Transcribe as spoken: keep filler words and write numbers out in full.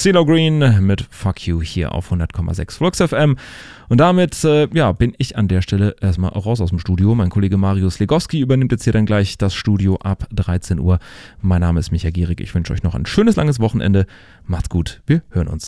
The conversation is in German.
CeeLo Green mit Fuck You hier auf hundert Komma sechs Flux F M. Und damit äh, ja, bin ich an der Stelle erstmal raus aus dem Studio. Mein Kollege Marius Legowski übernimmt jetzt hier dann gleich das Studio ab dreizehn Uhr. Mein Name ist Micha Gierig. Ich wünsche euch noch ein schönes, langes Wochenende. Macht's gut. Wir hören uns.